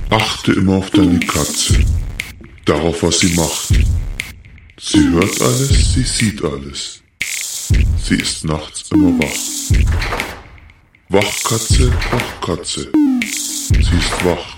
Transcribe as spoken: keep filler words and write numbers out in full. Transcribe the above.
Achte immer auf deine Katze, darauf, was sie macht. Sie hört alles, sie sieht alles. Sie ist nachts immer wach. Wachkatze, Wachkatze. Sie ist wach.